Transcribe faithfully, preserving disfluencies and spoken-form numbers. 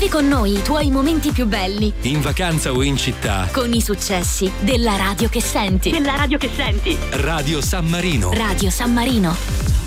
Vivi con noi i tuoi momenti più belli. In vacanza o in città. Con i successi della radio che senti. Della radio che senti. Radio San Marino. Radio San Marino.